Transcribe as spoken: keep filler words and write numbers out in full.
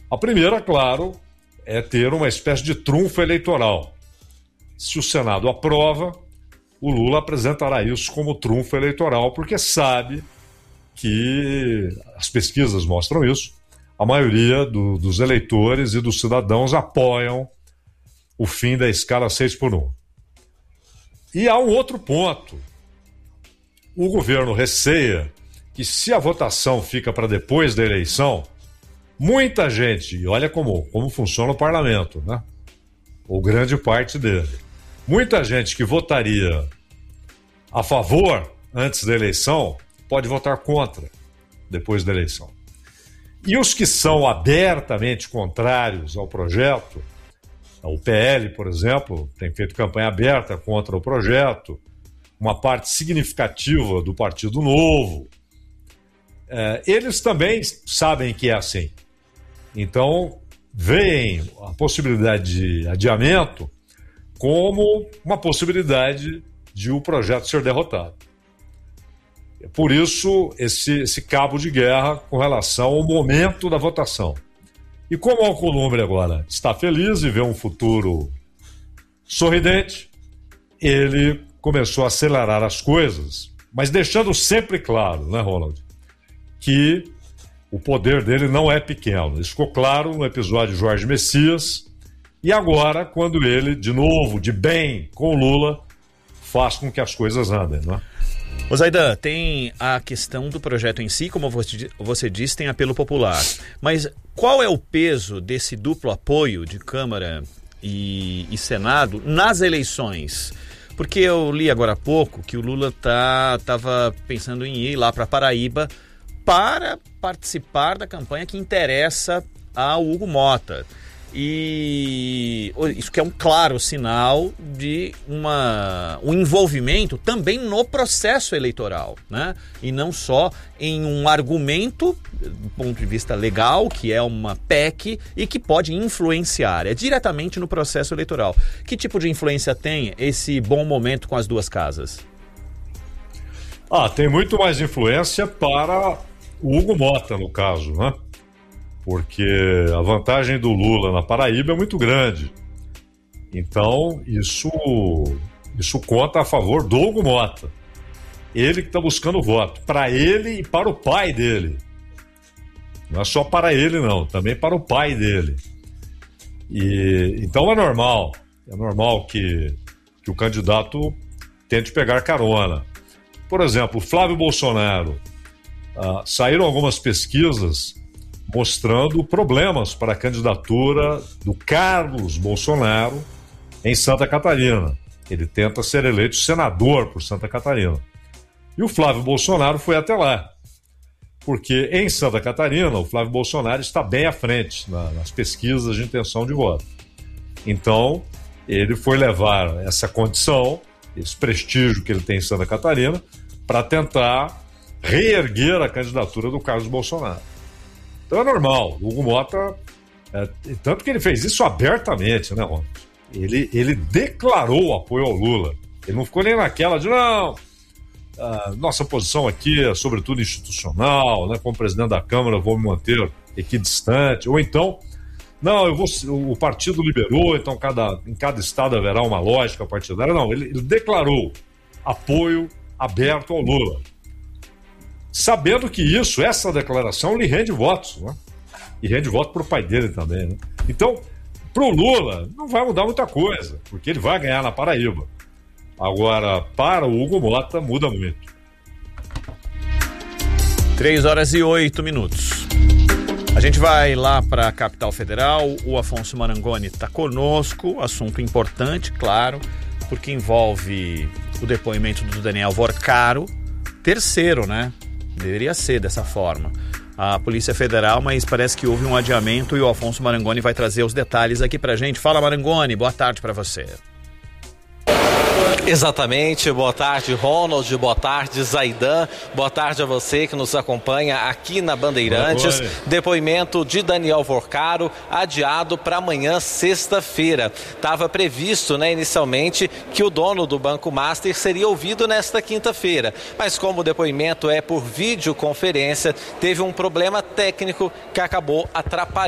A primeira, claro, é ter uma espécie de trunfo eleitoral. Se o Senado aprova, o Lula apresentará isso como trunfo eleitoral, porque sabe que as pesquisas mostram isso. A maioria do, dos eleitores e dos cidadãos apoiam o fim da escala seis por um. E há um outro ponto. O governo receia que, se a votação fica para depois da eleição, muita gente, e olha como, como funciona o parlamento, né? Ou grande parte dele, muita gente que votaria a favor antes da eleição pode votar contra depois da eleição. E os que são abertamente contrários ao projeto, o P L, por exemplo, tem feito campanha aberta contra o projeto, uma parte significativa do Partido Novo, é, eles também sabem que é assim. Então, veem a possibilidade de adiamento como uma possibilidade de o projeto ser derrotado. Por isso, esse, esse cabo de guerra com relação ao momento da votação. E como o Alcolumbre agora está feliz e vê um futuro sorridente, ele começou a acelerar as coisas, mas deixando sempre claro, né, Ronald, que o poder dele não é pequeno. Isso ficou claro no episódio Jorge Messias, e agora, quando ele, de novo, de bem com o Lula, faz com que as coisas andem, não é? Ô Zaidan, tem a questão do projeto em si, como você, você disse, tem apelo popular. Mas qual é o peso desse duplo apoio de Câmara e, e Senado nas eleições? Porque eu li agora há pouco que o Lula tá, tava pensando em ir lá para Paraíba para participar da campanha que interessa ao Hugo Mota. E isso que é um claro sinal de uma, um envolvimento também no processo eleitoral, né? E não só em um argumento do ponto de vista legal, que é uma P E C e que pode influenciar, é diretamente no processo eleitoral. Que tipo de influência tem esse bom momento com as duas casas? Ah, tem muito mais influência para o Hugo Mota, no caso, né? Porque a vantagem do Lula na Paraíba é muito grande. Então, isso, isso conta a favor do Hugo Mota. Ele que está buscando voto. Para ele e para o pai dele. Não é só para ele, não. Também para o pai dele. E, então é normal. É normal que, que o candidato tente pegar carona. Por exemplo, o Flávio Bolsonaro. Ah, saíram algumas pesquisas mostrando problemas para a candidatura do Carlos Bolsonaro em Santa Catarina. Ele tenta ser eleito senador por Santa Catarina. E o Flávio Bolsonaro foi até lá, porque em Santa Catarina o Flávio Bolsonaro está bem à frente na, nas pesquisas de intenção de voto. Então, ele foi levar essa condição, esse prestígio que ele tem em Santa Catarina, para tentar reerguer a candidatura do Carlos Bolsonaro. Então é normal, o Hugo Mota, é, tanto que ele fez isso abertamente, né, Ron? Ele, ele declarou apoio ao Lula. Ele não ficou nem naquela de, não, a nossa posição aqui é sobretudo institucional, né? Como presidente da Câmara eu vou me manter equidistante. Ou então, não, eu vou, o partido liberou, então cada, em cada estado haverá uma lógica partidária. Não, ele, ele declarou apoio aberto ao Lula. Sabendo que isso, essa declaração, lhe rende votos, né? E rende voto para o pai dele também, né? Então, para o Lula, não vai mudar muita coisa, porque ele vai ganhar na Paraíba. Agora, para o Hugo Mota, muda muito. três horas e oito minutos. A gente vai lá para a capital federal. O Afonso Marangoni está conosco. Assunto importante, claro, porque envolve o depoimento do Daniel Vorcaro. Terceiro, né? Deveria ser dessa forma. A Polícia Federal, mas parece que houve um adiamento e o Afonso Marangoni vai trazer os detalhes aqui pra gente. Fala, Marangoni, boa tarde pra você. Exatamente, boa tarde Ronald, boa tarde Zaidan, boa tarde a você que nos acompanha aqui na Bandeirantes. Depoimento de Daniel Vorcaro adiado para amanhã, sexta-feira. Estava previsto, né, inicialmente que o dono do Banco Master seria ouvido nesta quinta-feira, mas como o depoimento é por videoconferência, teve um problema técnico que acabou atrapalhando